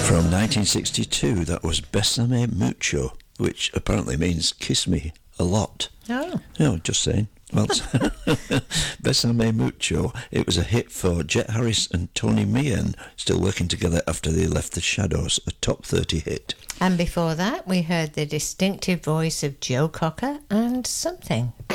From 1962, that was Bésame Mucho, which apparently means kiss me a lot. Oh. No, just saying. Well, Bésame Mucho, it was a hit for Jet Harris and Tony Meehan, still working together after they left the Shadows, a top 30 hit. And before that, we heard the distinctive voice of Joe Cocker and Something.